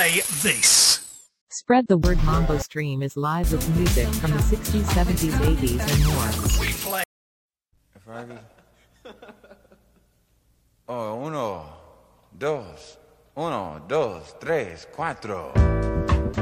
play this. Spread the word. Mambo Stream is live with music from the 60s, 70s, 80s, and more. We play. If I could... Oh, uno, dos, tres, cuatro.